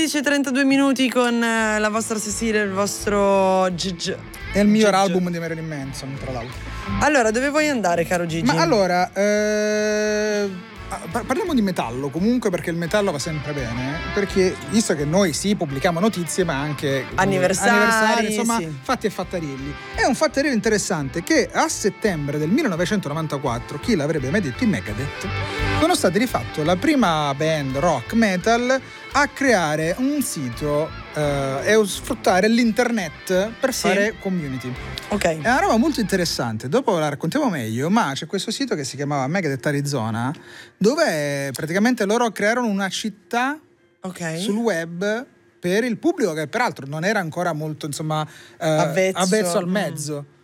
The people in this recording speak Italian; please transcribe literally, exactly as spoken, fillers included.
undici e trentadue minuti con la vostra Cecilia, il vostro Gigi. È il miglior Gigi. album di Marilyn Manson, tra l'altro. Allora, dove vuoi andare, caro Gigi? Ma allora, eh, parliamo di metallo comunque, perché il metallo va sempre bene, perché visto che noi sì pubblichiamo notizie ma anche anniversari, anniversari insomma sì. fatti e fattarilli. È un fattarillo interessante che a settembre del millenovecentonovantaquattro, chi l'avrebbe mai detto, i Megadeth sono stati di fatto la prima band rock metal a creare un sito eh, e a sfruttare l'internet per Sì. fare community. Ok. È una roba molto interessante, dopo la raccontiamo meglio, ma c'è questo sito che si chiamava Megadeth Arizona, dove praticamente loro crearono una città Ok. sul web per il pubblico, che peraltro non era ancora molto insomma eh, Avvezzo. avvezzo al mezzo.